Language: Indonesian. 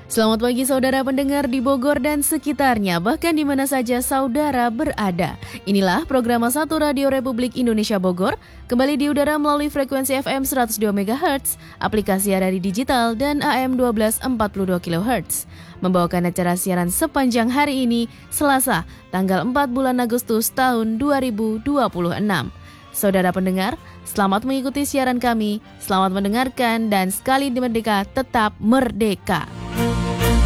Selamat pagi saudara pendengar di Bogor dan sekitarnya, bahkan di mana saja saudara berada. Inilah program 1 Radio Republik Indonesia Bogor, kembali di udara melalui frekuensi FM 102 MHz, aplikasi radio digital dan AM 1242 kHz. Membawakan acara siaran sepanjang hari ini, Selasa, tanggal 4 bulan Agustus tahun 2026. Saudara pendengar, selamat mengikuti siaran kami, selamat mendengarkan, dan sekali di Merdeka, tetap merdeka.